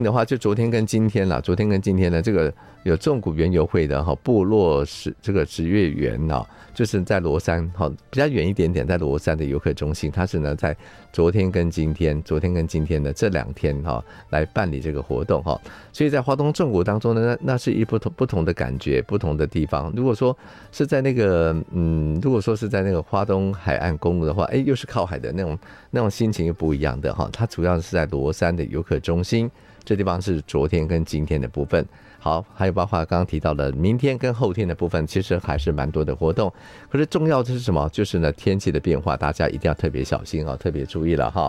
的话，就昨天跟今天啦，昨天跟今天呢，这个有纵谷园游会的部落这个职业园就是在罗山比较远一点点，在罗山的游客中心，它是呢在昨天跟今天的这2天来办理这个活动所以在花东纵谷当中呢，那是不同的感觉，不同的地方。如果说是在那个花东海岸公路的话，又是靠海的那种心情又不一样的它主要是在罗山的游客中心，这地方是昨天跟今天的部分。好，还有包括刚刚提到的明天跟后天的部分，其实还是蛮多的活动。可是重要的是什么？就是呢天气的变化，大家一定要特别小心特别注意了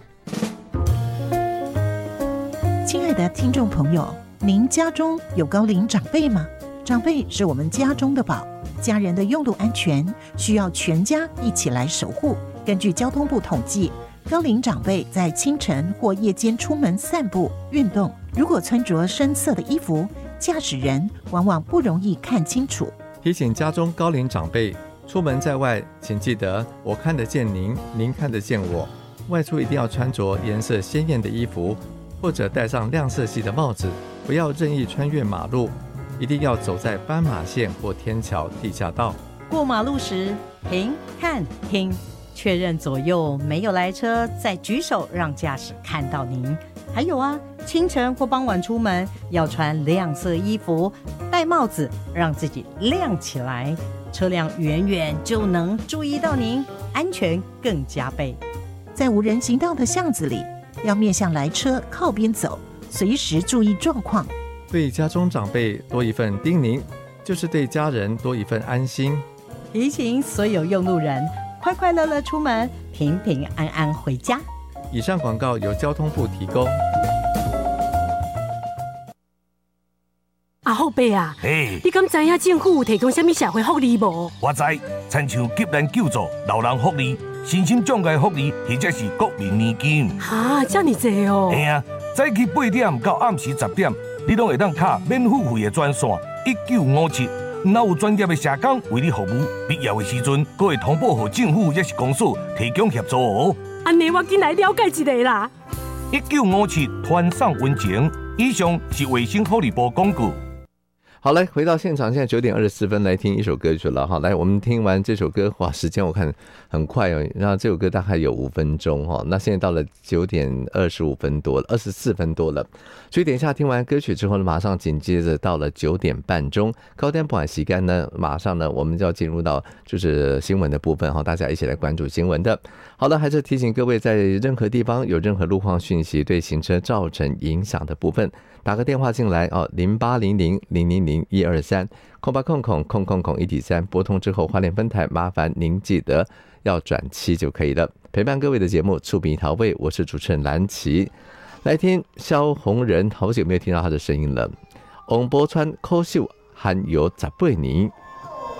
亲爱的听众朋友，您家中有高龄长辈吗？长辈是我们家中的宝，家人的用路安全需要全家一起来守护。根据交通部统计，高龄长辈在清晨或夜间出门散步运动，如果穿着深色的衣服，驾驶人往往不容易看清楚。 提醒家中高龄长辈，出门在外请记得我看得见您，您看得见我。外出一定要穿着颜色鲜艳的衣服，或者戴上亮色系的帽子，不要任意穿越马路，一定要走在斑马线或天桥地下道。 过马路时停看听，确认左右没有来车，再举手让驾驶看到您。还有清晨或傍晚出门要穿亮色衣服，戴帽子让自己亮起来，车辆远远就能注意到您，安全更加倍。 在无人行道的巷子里，要面向来车靠边走，随时注意状况。 对家中长辈多一份叮咛，就是对家人多一份安心。 提醒所有用路人，快快乐乐出门，平平安安回家。 以上广告由交通部提供。 阿后伯你敢知影政府有提供什么社会福利无？ 我知，亲像急难救助、老人福利、身心障碍福利，或者是国民年金。 这么多哦！ 嘿早起8点到暗时10点，你拢会当打免付费的专线1957。若有专业的社工为你服务，必要的时阵，还会通报给政府也是公所提供协助哦。 安尼我紧来了解一下啦。 1957团上温情，以上是卫生福利部广告。 好，来回到现场，现在9点24分，来听一首歌曲了哈。来，我们听完这首歌，哇，时间我看很快然后这首歌大概有5分钟那现在到了9点25分多了，24分多了。所以等一下听完歌曲之后呢，马上紧接着到了9点半钟，高点不晚时间呢，马上呢我们就要进入到就是新闻的部分大家一起来关注新闻的。好了，还是提醒各位，在任何地方有任何路况讯息对行车造成影响的部分，打个电话进来0800000123 0800000123，拨通之后花莲分台，麻烦您记得要转7就可以了。陪伴各位的节目触鼻桃味，我是主持人蓝琪。来听萧红人，好久没有听到他的声音了。王宝钏苦守寒游18年。